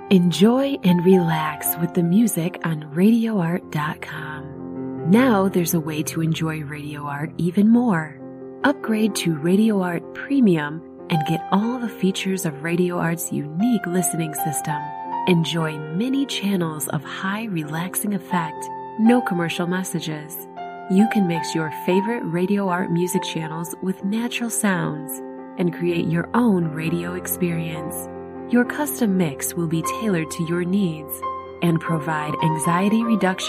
Enjoy and relax with the music on RadioArt.com. Now there's a way to enjoy Radio Art even more. Upgrade to Radio Art Premium and get all the features of Radio Art's unique listening system. Enjoy many channels of high relaxing effect, no commercial messages. You can mix your favorite Radio Art music channels with natural sounds and create your own radio experience. Your custom mix will be tailored to your needs and provide anxiety reduction